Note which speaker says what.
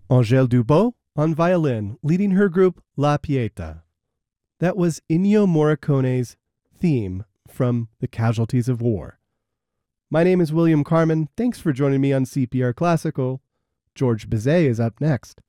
Speaker 1: Angèle Dubot on violin, leading her group La Pieta. That was Ennio Morricone's theme from The Casualties of War. My name is William Carmen. Thanks for joining me on CPR Classical. George Bizet is up next.